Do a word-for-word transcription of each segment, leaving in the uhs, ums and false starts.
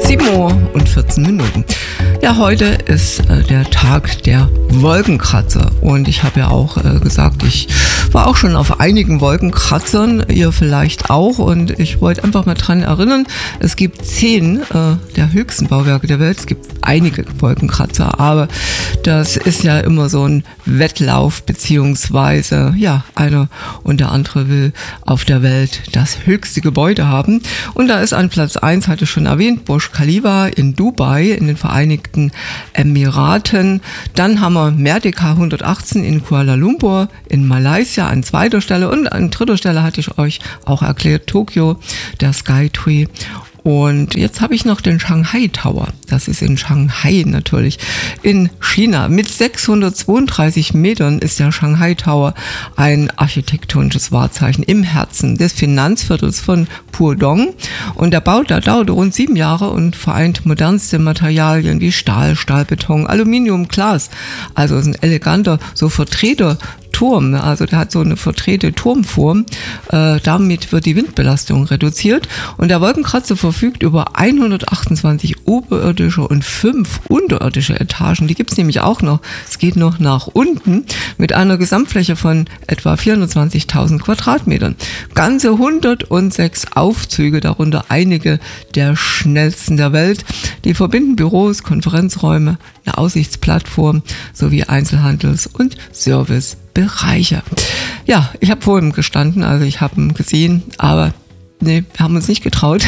sieben Uhr und vierzehn Minuten. Ja, heute ist äh, der Tag der Wolkenkratzer und ich habe ja auch äh, gesagt, ich war auch schon auf einigen Wolkenkratzern, ihr vielleicht auch, und ich wollte einfach mal dran erinnern, es gibt zehn äh, der höchsten Bauwerke der Welt, es gibt einige Wolkenkratzer, aber das ist ja immer so ein Wettlauf, beziehungsweise ja, einer und der andere will auf der Welt das höchste Gebäude haben, und da ist an Platz eins, hatte ich schon erwähnt, Burj Khalifa in Dubai in den Vereinigten Emiraten. Dann haben wir Merdeka hundertachtzehn in Kuala Lumpur in Malaysia an zweiter Stelle, und an dritter Stelle hatte ich euch auch erklärt, Tokio, der Skytree. Und jetzt habe ich noch den Shanghai Tower. Das ist in Shanghai natürlich, in China. Mit sechshundertzweiunddreißig Metern ist der Shanghai Tower ein architektonisches Wahrzeichen im Herzen des Finanzviertels von Pudong. Und der Bau, der dauerte rund sieben Jahre und vereint modernste Materialien wie Stahl, Stahlbeton, Aluminium, Glas. Also ist ein eleganter, so Vertreter Turm, also der hat so eine verdrehte Turmform, äh, damit wird die Windbelastung reduziert, und der Wolkenkratzer verfügt über hundertachtundzwanzig oberirdische und fünf unterirdische Etagen, die gibt es nämlich auch noch, es geht noch nach unten, mit einer Gesamtfläche von etwa vierhundertzwanzigtausend Quadratmetern. Ganze hundertsechs Aufzüge, darunter einige der schnellsten der Welt, die verbinden Büros, Konferenzräume, eine Aussichtsplattform sowie Einzelhandels- und Servicebereiche. Ja, ich habe vor ihm gestanden, also ich habe ihn gesehen, aber nee, wir haben uns nicht getraut.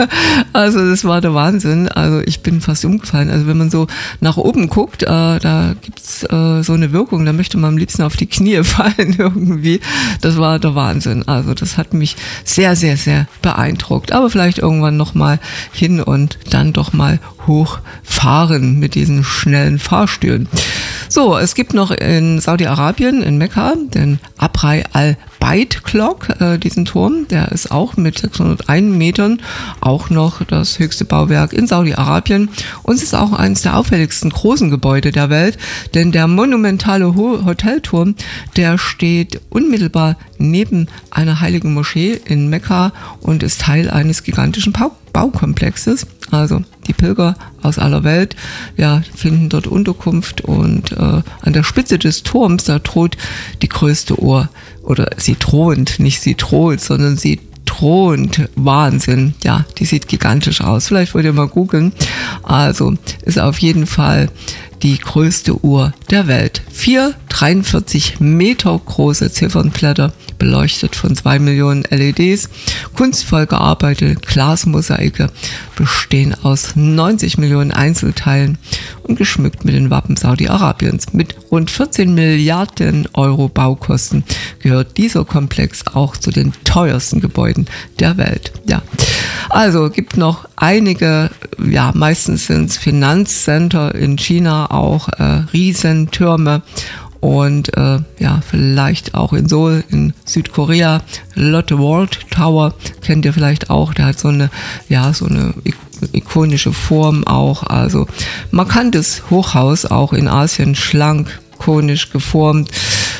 Also das war der Wahnsinn. Also ich bin fast umgefallen. Also wenn man so nach oben guckt, äh, da gibt's äh, so eine Wirkung, da möchte man am liebsten auf die Knie fallen irgendwie. Das war der Wahnsinn. Also das hat mich sehr, sehr, sehr beeindruckt. Aber vielleicht irgendwann nochmal hin und dann doch mal hochfahren mit diesen schnellen Fahrstühlen. So, es gibt noch in Saudi-Arabien, in Mekka, den Abrai al-Bait Clock, äh, diesen Turm, der ist auch mit sechshunderteins Metern auch noch das höchste Bauwerk in Saudi-Arabien, und es ist auch eines der auffälligsten großen Gebäude der Welt, denn der monumentale Ho- Hotelturm, der steht unmittelbar neben einer heiligen Moschee in Mekka und ist Teil eines gigantischen Bau- Baukomplexes. Also die Pilger aus aller Welt, ja, finden dort Unterkunft, und äh, an der Spitze des Turms, da droht die größte Uhr, oder sie thront, nicht sie droht, sondern sie thront. Wahnsinn, ja, die sieht gigantisch aus. Vielleicht wollt ihr mal googeln. Also ist auf jeden Fall die größte Uhr der Welt. Vier dreiundvierzig Meter große Ziffernblätter, beleuchtet von zwei Millionen L E Ds, kunstvoll gearbeitete Glasmosaike, bestehen aus neunzig Millionen Einzelteilen und geschmückt mit den Wappen Saudi-Arabiens. Mit rund vierzehn Milliarden Euro Baukosten gehört dieser Komplex auch zu den teuersten Gebäuden der Welt. Ja, also gibt noch einige, ja, meistens sind es Finanzcenter in China, auch äh, Riesentürme. Und äh, ja, vielleicht auch in Seoul in Südkorea, Lotte World Tower, kennt ihr vielleicht auch, der hat so eine, ja, so eine ikonische Form auch, also markantes Hochhaus, auch in Asien, schlank, konisch geformt.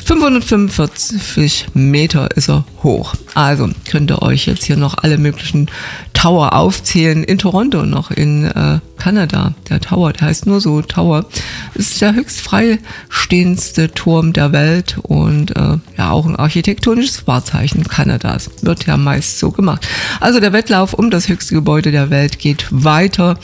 fünfhundertfünfundvierzig Meter ist er hoch. Also könnt ihr euch jetzt hier noch alle möglichen Tower aufzählen. In Toronto noch, in äh, Kanada, der Tower, der heißt nur so Tower, ist der höchst freistehendste Turm der Welt und äh, ja auch ein architektonisches Wahrzeichen Kanadas. Wird ja meist so gemacht. Also der Wettlauf um das höchste Gebäude der Welt geht weiter,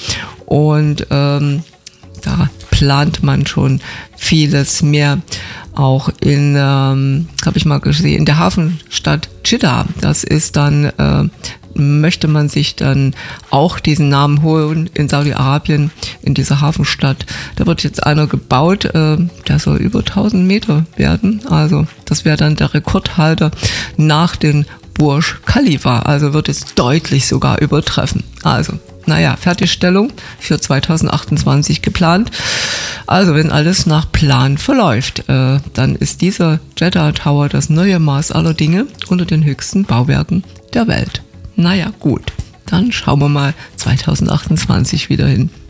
und ähm, da plant man schon vieles mehr. Auch in, ähm, habe ich mal gesehen, in der Hafenstadt Jeddah. Das ist dann, äh, möchte man sich dann auch diesen Namen holen in Saudi-Arabien, in dieser Hafenstadt. Da wird jetzt einer gebaut, äh, der soll über tausend Meter werden. Also das wäre dann der Rekordhalter nach den Burj Khalifa. Also wird es deutlich sogar übertreffen. Also naja, Fertigstellung für zweitausendachtundzwanzig geplant. Also wenn alles nach Plan verläuft, äh, dann ist dieser Jeddah Tower das neue Maß aller Dinge unter den höchsten Bauwerken der Welt. Naja, gut, dann schauen wir mal zweitausendachtundzwanzig wieder hin.